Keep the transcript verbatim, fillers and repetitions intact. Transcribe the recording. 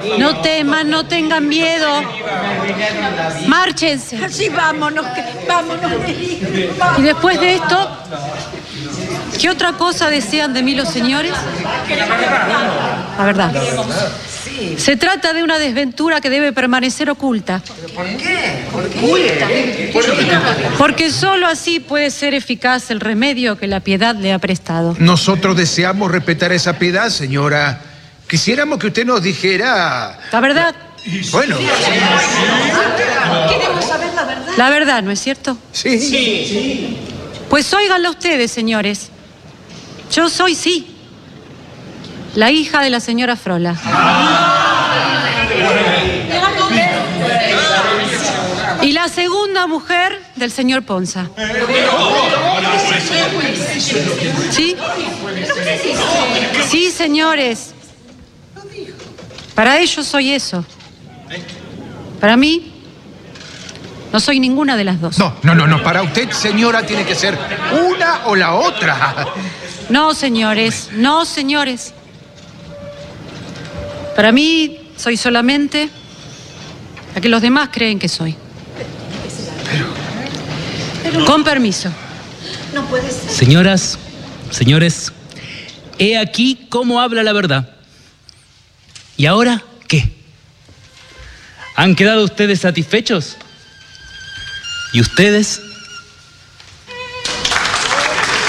No teman, no tengan miedo. Márchense. Así vámonos, que, vámonos. Y después de esto, ¿qué otra cosa desean de mí los señores? La verdad. Se trata de una desventura que debe permanecer oculta. ¿Por qué? ¿Por qué? Porque solo así puede ser eficaz el remedio que la piedad le ha prestado. Nosotros deseamos respetar esa piedad, señora. Quisiéramos que usted nos dijera... La verdad. Bueno. Queremos saber la verdad. La verdad, ¿no es cierto? Sí. Sí. Pues óiganlo ustedes, señores. Yo soy, sí, la hija de la señora Frola. Y la segunda mujer del señor Ponza. ¿Sí? Sí, señores. Para ellos soy eso. Para mí, no soy ninguna de las dos. No, no, no, no. Para usted, señora, tiene que ser una o la otra. No, señores. No, señores. Para mí, soy solamente la que los demás creen que soy. Pero... Con permiso. No puede ser. Señoras, señores, he aquí cómo habla la verdad. ¿Y ahora qué? ¿Han quedado ustedes satisfechos? ¿Y ustedes?